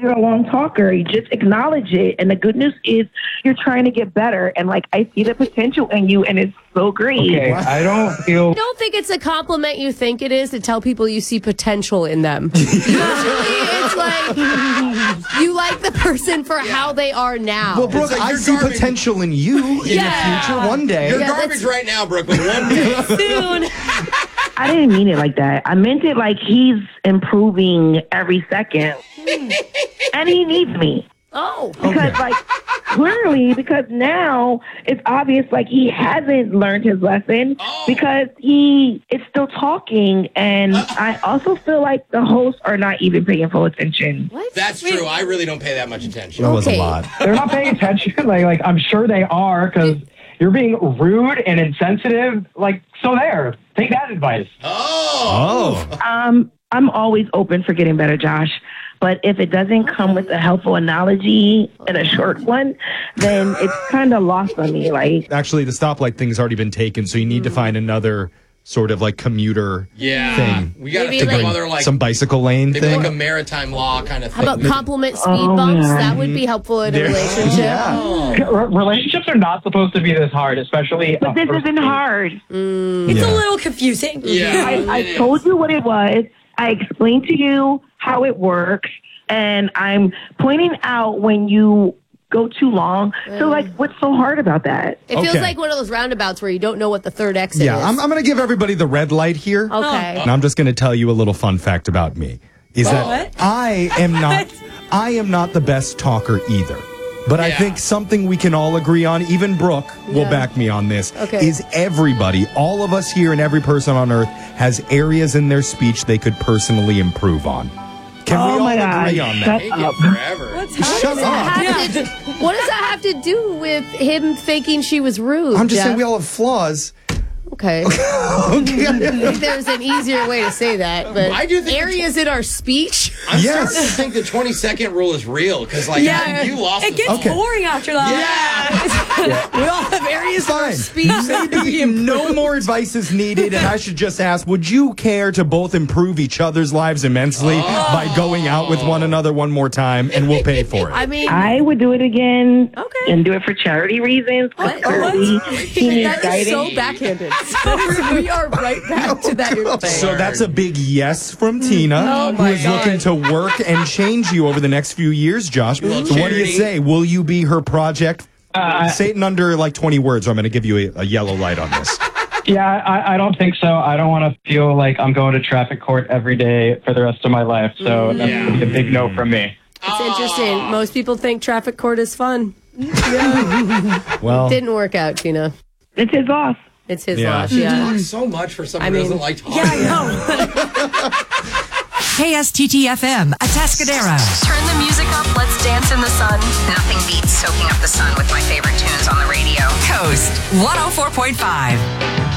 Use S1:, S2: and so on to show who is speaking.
S1: you're a long talker. You just acknowledge it. And the good news is you're trying to get better. And like, I see the potential in you, and it's so great.
S2: Okay, I don't
S3: think it's a compliment you think it is to tell people you see potential in them. Usually it's like you like the person for how they are now.
S4: Well, Brooke, I see potential in you in the future one day.
S5: You're garbage right now, Brooke, but one day.
S3: Soon.
S1: I didn't mean it like that. I meant it like he's improving every second. And he needs me.
S3: Oh.
S1: Because, like, clearly, because now it's obvious, like, he hasn't learned his lesson because he is still talking. And I also feel like the hosts are not even paying full attention.
S3: What?
S5: That's true. I really don't pay that much attention.
S4: That was a lot.
S2: They're not paying attention. Like I'm sure they are, because you're being rude and insensitive. Like, so there. Take that advice.
S1: I'm always open for getting better, Josh. But if it doesn't come with a helpful analogy and a short one, then it's kind of lost on me. Like,
S4: actually, the stoplight thing's already been taken, so you need to find another sort of like commuter thing.
S5: We got to think of other like
S4: some bicycle lane
S5: maybe
S4: thing.
S5: like a maritime law kind of
S3: How
S5: thing.
S3: about compliment speed bumps? That would be helpful in a relationship.
S2: Relationships are not supposed to be this hard, especially.
S1: But this isn't hard.
S6: It's a little confusing.
S1: I told you what it was. I explained to you how it works, and I'm pointing out when you go too long. So, like, what's so hard about that?
S3: It feels like one of those roundabouts where you don't know what the third exit
S4: Yeah,
S3: is.
S4: I'm going to give everybody the red light here.
S3: Okay.
S4: And I'm just going to tell you a little fun fact about me. Is that I am not the best talker either. But I think something we can all agree on, even Brooke will back me on this, is everybody, all of us here and every person on earth has areas in their speech they could personally improve on. Can we all agree on that?
S5: Shut up.
S3: What does that have to do with him thinking she was rude?
S4: I'm just saying we all have flaws.
S3: Okay. I think there's an easier way to say that, but
S5: I do think
S3: areas in our speech.
S5: I'm starting to think the 20-second rule is real because, like, you lost.
S6: It gets boring after that.
S3: We all have areas in our speech.
S4: No more advice is needed, and I should just ask, would you care to both improve each other's lives immensely by going out with one another one more time, and we'll pay for it?
S3: I mean,
S1: I would do it again and do it for charity reasons. He needs
S3: that is
S1: guidance.
S3: so backhanded. So we are right back to that.
S4: So that's a big yes from Tina, who is looking to work and change you over the next few years, Josh. So what do you say? Will you be her project? Say it in under like 20 words, or I'm going to give you a yellow light on this.
S2: Yeah, I don't think so. I don't want to feel like I'm going to traffic court every day for the rest of my life. So that's going to be a big no from me.
S3: It's interesting. Most people think traffic court is fun.
S4: Well,
S3: didn't work out, Tina.
S1: It's his loss.
S3: It's his loss, yeah.
S5: So much for someone who doesn't like talking.
S6: Yeah, I know. KSTT-FM, Atascadero.
S7: Turn the music up, let's dance in the sun. Nothing beats soaking up the sun with my favorite tunes on the radio.
S6: Coast 104.5.